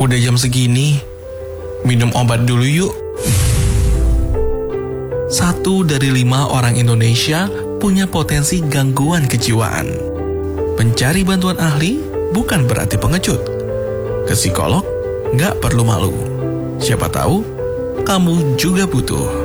Udah jam segini, minum obat dulu yuk. 1 dari 5 orang Indonesia punya potensi gangguan kejiwaan. Mencari bantuan ahli bukan berarti pengecut. Ke psikolog nggak perlu malu. Siapa tahu kamu juga butuh.